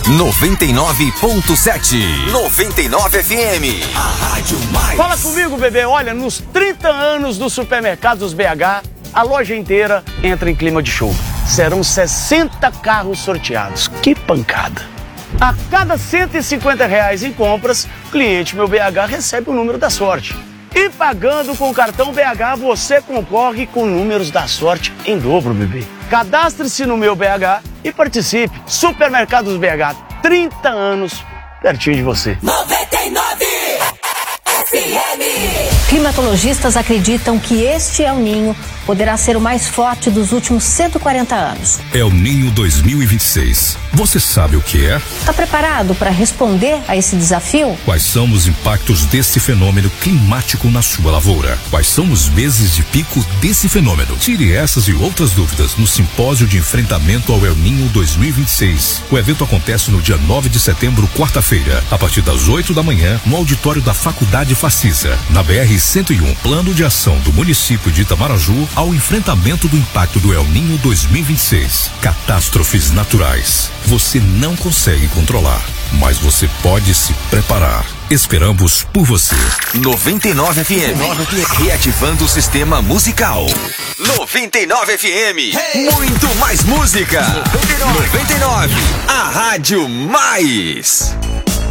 99.7. 99 FM. A Rádio Mais. Fala comigo, bebê. Olha, nos 30 anos do Supermercados BH, a loja inteira entra em clima de show. Serão 60 carros sorteados. Que pancada! A cada R$150 em compras, o cliente Meu BH recebe o número da sorte. E pagando com o cartão BH, você concorre com números da sorte em dobro, bebê. Cadastre-se no Meu BH e participe. Supermercados BH, 30 anos, pertinho de você. 99 FM. Climatologistas acreditam que este El Ninho poderá ser o mais forte dos últimos 140 anos. El Ninho 2026. Você sabe o que é? Está preparado para responder a esse desafio? Quais são os impactos desse fenômeno climático na sua lavoura? Quais são os meses de pico desse fenômeno? Tire essas e outras dúvidas no Simpósio de Enfrentamento ao El Ninho 2026. O evento acontece no dia 9 de setembro, quarta-feira, a partir das 8 da manhã, no auditório da Faculdade Facisa, na BR-101. Plano de ação do município de Itamaraju ao enfrentamento do impacto do El Ninho 2026. Catástrofes naturais. Você não consegue controlar, mas você pode se preparar. Esperamos por você. 99 FM. Reativando o sistema musical. 99 FM. Muito mais música. 99. A Rádio Mais.